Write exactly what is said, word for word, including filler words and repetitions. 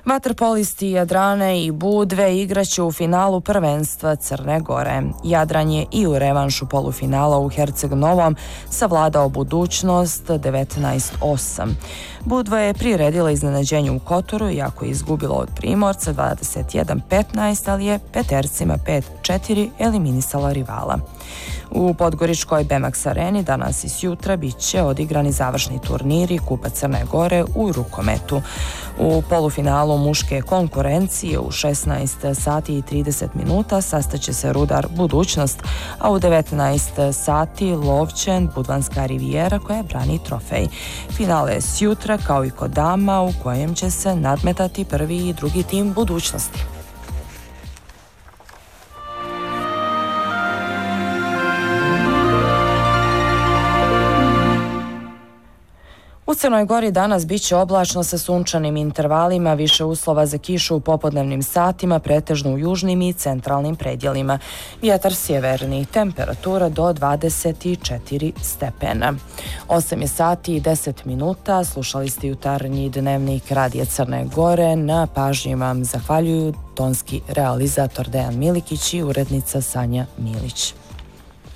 Vaterpolisti Jadrane i Budve igraće u finalu prvenstva Crne Gore. Jadran je i u revanšu polufinala u Herceg Novom savladao Budućnost devetnaest osam. Budva je priredila iznenađenje u Kotoru, iako je izgubilo od Primorca dvadeset jedan petnaest, ali je petercima pet četiri eliminisala rivala. U Podgoričkoj Bemax areni danas i sjutra bit će odigrani završni turniri Kupa Crne Gore u rukometu. U polufinalu muške konkurencije u šesnaest sati i trideset minuta sastaće se Rudar Budućnost, a u devetnaest sati Lovćen Budvanska Rivijera koja brani trofej. Finale je sjutra kao i kod dama u kojem će se nadmetati prvi i drugi tim Budućnosti. U Crnoj Gori danas biće oblačno sa sunčanim intervalima, više uslova za kišu u popodnevnim satima, pretežno u južnim i centralnim predjelima. Vjetar sjeverni, temperatura do dvadeset četiri stepena. osam je sati i deset minuta, slušali ste jutarnji dnevnik Radija Crne Gore. Na pažnji vam zahvaljuju tonski realizator Dejan Milikić i urednica Sanja Milić.